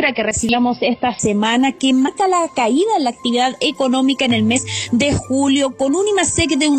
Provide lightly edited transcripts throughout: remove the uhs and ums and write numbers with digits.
cifra que recibimos esta semana que marca la caída en la actividad económica en el mes de julio, con un IMASEC de un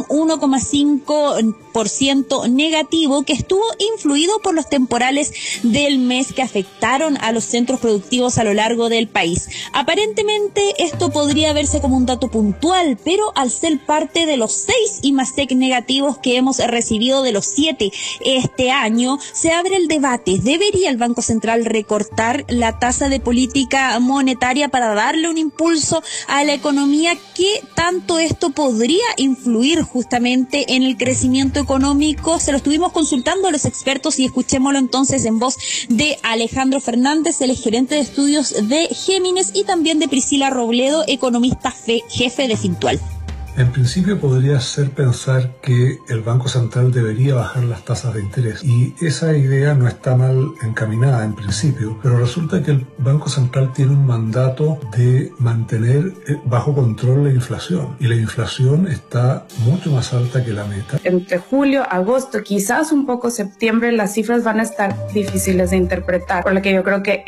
1,5% negativo, que estuvo influido por los temporales del mes que afectaron a los centros productivos a lo largo del país. Aparentemente esto podría verse como un dato puntual, pero al ser parte de los 6 IMASEC negativos que hemos recibido de los 7 este año, se abre el debate: ¿debería el Banco Central recortar la tasa de política monetaria para darle un impulso a la economía? ¿Qué tanto esto podría influir justamente en el crecimiento económico? Se lo estuvimos consultando a los expertos y escuchémoslo entonces en voz de Alejandro Fernández, el gerente de estudios de Géminis, y también de Priscila Robledo, economista jefe de Fintual. En principio podría ser pensar que el Banco Central debería bajar las tasas de interés, y esa idea no está mal encaminada en principio, pero resulta que el Banco Central tiene un mandato de mantener bajo control la inflación, y la inflación está mucho más alta que la meta. Entre julio, agosto, quizás un poco septiembre, las cifras van a estar difíciles de interpretar, por lo que yo creo que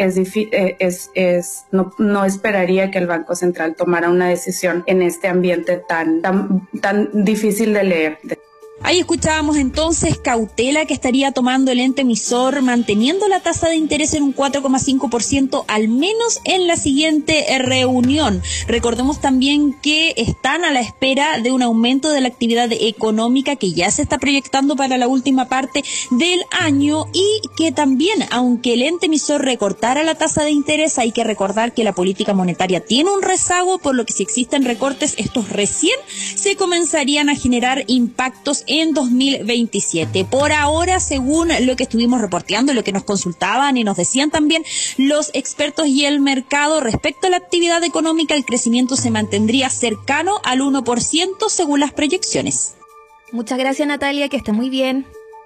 no esperaría que el Banco Central tomara una decisión en este ambiente tan difícil de leer. Ahí escuchábamos entonces cautela que estaría tomando el ente emisor, manteniendo la tasa de interés en un 4,5% al menos en la siguiente reunión. Recordemos también que están a la espera de un aumento de la actividad económica que ya se está proyectando para la última parte del año, y que también, aunque el ente emisor recortara la tasa de interés, hay que recordar que la política monetaria tiene un rezago, por lo que si existen recortes, estos recién se comenzarían a generar impactos en 2027. Por ahora, según lo que estuvimos reporteando, lo que nos consultaban y nos decían también los expertos y el mercado respecto a la actividad económica, el crecimiento se mantendría cercano al 1% según las proyecciones. Muchas gracias, Natalia, que esté muy bien.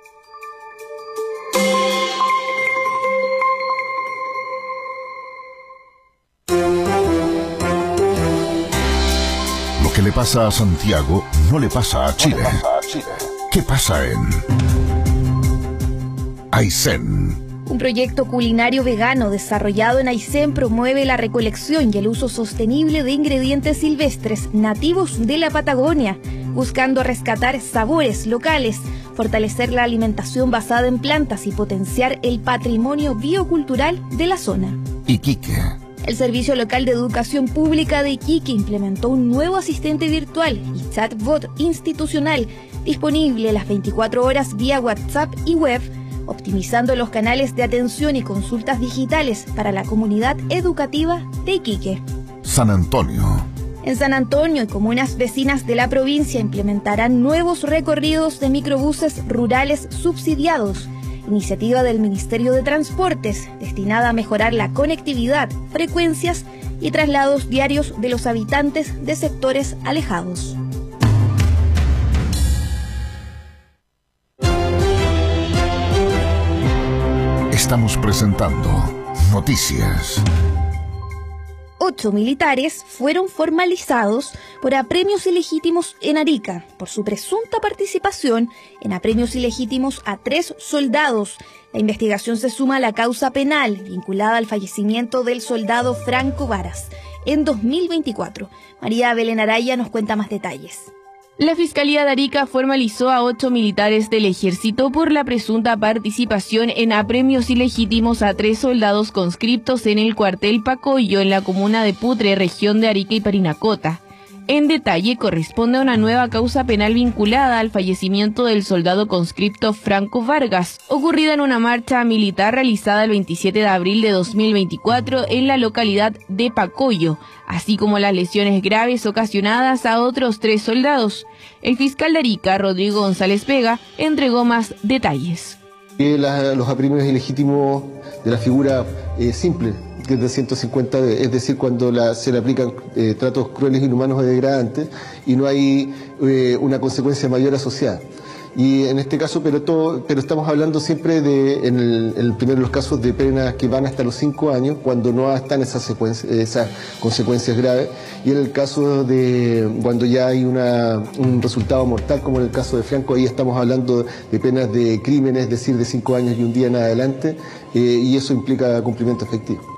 Lo que le pasa a Santiago no le pasa a Chile. ¿Qué pasa en Aysén? Un proyecto culinario vegano desarrollado en Aysén promueve la recolección y el uso sostenible de ingredientes silvestres nativos de la Patagonia, buscando rescatar sabores locales, fortalecer la alimentación basada en plantas y potenciar el patrimonio biocultural de la zona. Iquique. El Servicio Local de Educación Pública de Iquique implementó un nuevo asistente virtual y chatbot institucional disponible las 24 horas vía WhatsApp y web, optimizando los canales de atención y consultas digitales para la comunidad educativa de Iquique. San Antonio. En San Antonio y comunas vecinas de la provincia implementarán nuevos recorridos de microbuses rurales subsidiados, iniciativa del Ministerio de Transportes destinada a mejorar la conectividad, frecuencias y traslados diarios de los habitantes de sectores alejados. Estamos presentando Noticias. 8 militares fueron formalizados por apremios ilegítimos en Arica por su presunta participación en apremios ilegítimos a 3 soldados. La investigación se suma a la causa penal vinculada al fallecimiento del soldado Franco Varas en 2024. María Belén Araya nos cuenta más detalles. La Fiscalía de Arica formalizó a 8 militares del ejército por la presunta participación en apremios ilegítimos a 3 soldados conscriptos en el cuartel Pacoyo en la comuna de Putre, región de Arica y Parinacota. En detalle, corresponde a una nueva causa penal vinculada al fallecimiento del soldado conscripto Franco Vargas, ocurrida en una marcha militar realizada el 27 de abril de 2024 en la localidad de Pacoyo, así como las lesiones graves ocasionadas a otros 3 soldados. El fiscal de Arica, Rodrigo González Vega, entregó más detalles. Los apremios ilegítimos de la figura simple, que es de 150, es decir, cuando se le aplican tratos crueles, inhumanos o degradantes y no hay una consecuencia mayor asociada. Y en este caso, pero estamos hablando siempre en el primero de los casos de penas que van hasta los 5 años, cuando no están esas consecuencias graves, y en el caso de cuando ya hay un resultado mortal, como en el caso de Franco, ahí estamos hablando de penas de crímenes, es decir, de 5 años y un día en adelante, y eso implica cumplimiento efectivo.